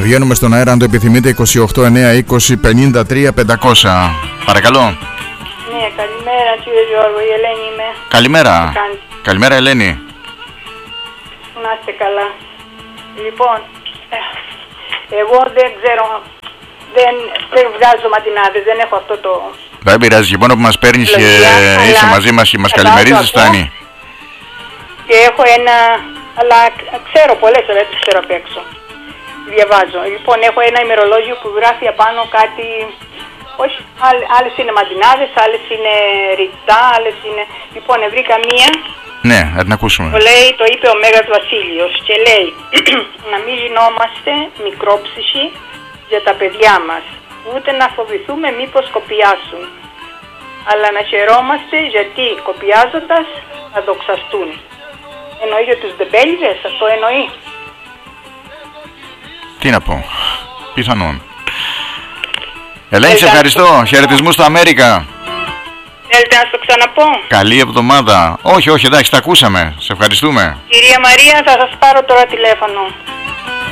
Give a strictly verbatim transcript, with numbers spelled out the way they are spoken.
Βγαίνουμε στον αέρα αν το επιθυμείτε. Είκοσι οκτώ εννιά είκοσι πενήντα τρία πεντακόσια. Παρακαλώ. Ναι, καλημέρα κύριε Γιώργο, η Ελένη είμαι. Καλημέρα. Καλημέρα Ελένη. Να είστε καλά. Λοιπόν, εγώ δεν ξέρω, δεν, δεν βγάζω ματινάδες, δεν έχω αυτό το... Δεν πειράζει, και μόνο που μας παίρνεις και είσαι μαζί μας και μας καλημερίζεις φτάνει. Και έχω ένα, αλλά ξέρω πολλές, αλλά δεν ξέρω απ' έξω. Διαβάζω. Λοιπόν, έχω ένα ημερολόγιο που γράφει απάνω κάτι, όχι, άλλες είναι μαντινάδες, άλλες είναι ρητά, άλλες είναι... Λοιπόν, βρήκα μία. Ναι, να την ακούσουμε. Το λέει, το είπε ο Μέγας Βασίλειος και λέει να μην γινόμαστε μικρόψυχοι για τα παιδιά μας, ούτε να φοβηθούμε μήπως κοπιάσουν, αλλά να χαιρόμαστε γιατί κοπιάζοντας θα δοξαστούν. Εννοεί για τους ντεμπέλιδες, αυτό εννοεί. Τι να πω, πιθανόν. Ελένη, σε ευχαριστώ, χαιρετισμούς στο Αμέρικα. Θέλετε να το ξαναπώ? Καλή εβδομάδα. Όχι, όχι, εντάξει, τα ακούσαμε. Σε ευχαριστούμε. Κυρία Μαρία, θα σας πάρω τώρα τηλέφωνο.